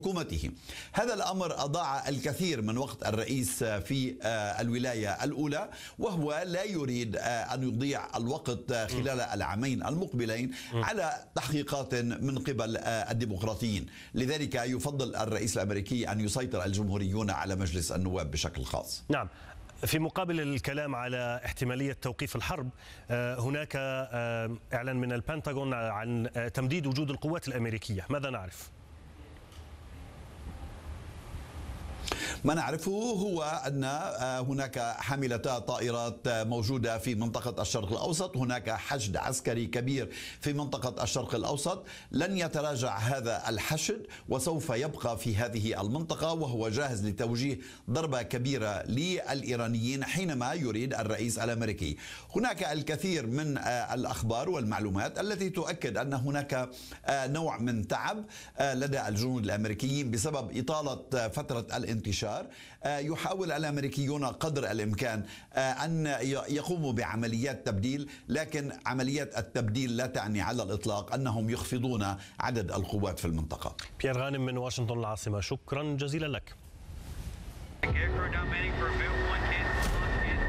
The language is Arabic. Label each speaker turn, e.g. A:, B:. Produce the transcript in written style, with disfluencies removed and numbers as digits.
A: حكومته. هذا الأمر أضاع الكثير من وقت الرئيس في الولاية الأولى، وهو لا يريد أن يضيع الوقت خلال العامين المقبلين على تحقيقات من قبل الديمقراطيين. لذلك يفضل الرئيس الأمريكي أن يسيطر الجمهوريون على مجلس النواب بشكل خاص.
B: نعم. في مقابل الكلام على احتمالية توقيف الحرب، هناك إعلان من البنتاغون عن تمديد وجود القوات الأمريكية. ماذا نعرف؟
A: ما نعرفه هو أن هناك حاملتا طائرات موجودة في منطقة الشرق الأوسط، هناك حشد عسكري كبير في منطقة الشرق الأوسط. لن يتراجع هذا الحشد وسوف يبقى في هذه المنطقة، وهو جاهز لتوجيه ضربة كبيرة للإيرانيين حينما يريد الرئيس الأمريكي. هناك الكثير من الأخبار والمعلومات التي تؤكد أن هناك نوع من تعب لدى الجنود الأمريكيين بسبب إطالة فترة الانتشار. يحاول الأمريكيون قدر الإمكان أن يقوموا بعمليات تبديل، لكن عمليات التبديل لا تعني على الإطلاق أنهم يخفضون عدد القوات في المنطقة.
B: بيير غانم من واشنطن العاصمة، شكرا جزيلا لك.